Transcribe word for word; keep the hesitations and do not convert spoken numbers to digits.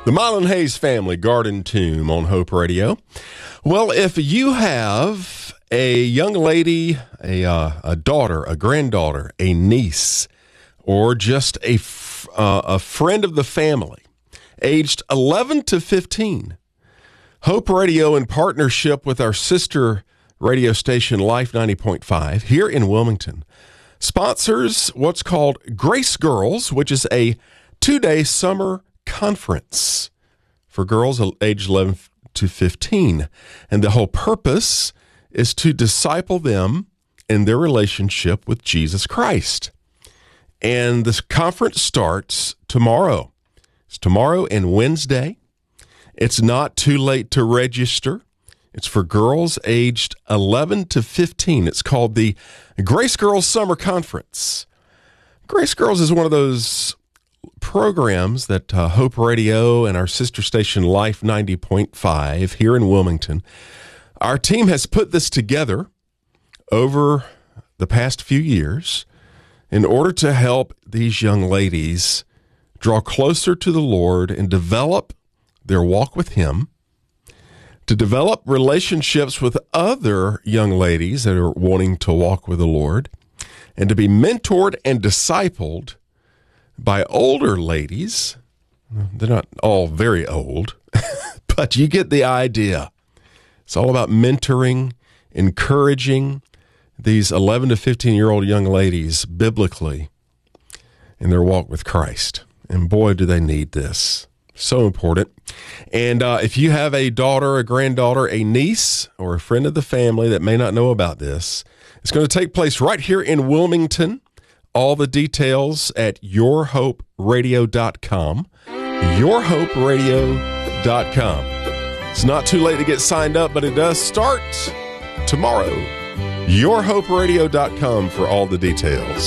The Mylon Hayes Family Garden Tomb on Hope Radio. Well, if you have a young lady, a uh, a daughter, a granddaughter, a niece, or just a f- uh, a friend of the family, aged eleven to fifteen, Hope Radio, in partnership with our sister radio station Life ninety point five here in Wilmington, sponsors what's called Grace Girls, which is a two-day summer conference for girls aged eleven to fifteen. And the whole purpose is to disciple them in their relationship with Jesus Christ. And this conference starts tomorrow. It's tomorrow and Wednesday. It's not too late to register. It's for girls aged eleven to fifteen. It's called the Grace Girls Summer Conference. Grace Girls is one of those programs that uh, Hope Radio and our sister station Life ninety point five here in Wilmington, our team has put this together over the past few years in order to help these young ladies draw closer to the Lord and develop their walk with Him, to develop relationships with other young ladies that are wanting to walk with the Lord, and to be mentored and discipled by older ladies. They're not all very old, but you get the idea. It's all about mentoring, encouraging these eleven to fifteen-year-old young ladies biblically in their walk with Christ. And boy, do they need this. So important. And uh, if you have a daughter, a granddaughter, a niece, or a friend of the family that may not know about this, it's going to take place right here in Wilmington. All the details at your hope radio dot com. your hope radio dot com. It's not too late to get signed up, but it does start tomorrow. your hope radio dot com for all the details.